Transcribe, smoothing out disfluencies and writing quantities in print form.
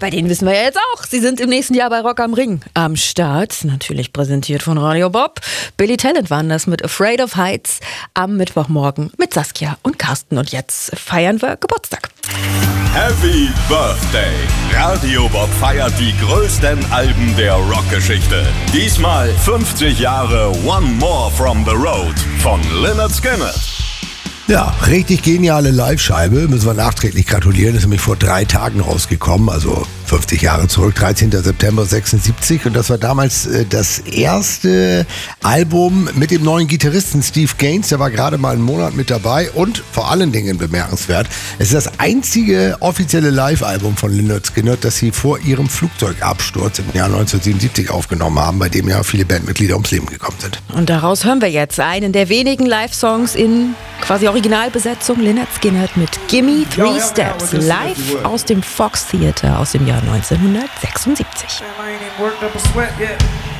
bei denen wissen wir ja jetzt auch, sie sind im nächsten Jahr bei Rock am Ring am Start. Natürlich präsentiert von Radio Bob. Billy Talent waren das mit Afraid of Heights am Mittwochmorgen mit Saskia und Carsten. Und jetzt feiern wir Geburtstag. Happy Birthday! Radio Bob feiert die größten Alben der Rockgeschichte. Diesmal 50 Jahre One More from the Road von Lynyrd Skynyrd. Ja, richtig geniale Live-Scheibe, müssen wir nachträglich gratulieren, ist nämlich vor 3 Tagen rausgekommen, also 50 Jahre zurück, 13. September 76, und das war damals das erste Album mit dem neuen Gitarristen Steve Gaines, der war gerade mal einen Monat mit dabei, und vor allen Dingen bemerkenswert, es ist das einzige offizielle Live-Album von Lynyrd Skynyrd, das sie vor ihrem Flugzeugabsturz im Jahr 1977 aufgenommen haben, bei dem ja viele Bandmitglieder ums Leben gekommen sind. Und daraus hören wir jetzt einen der wenigen Live-Songs in quasi Originalbesetzung, Lynyrd Skynyrd mit Gimme Three Steps, live aus dem Fox Theater aus dem Jahr 1976.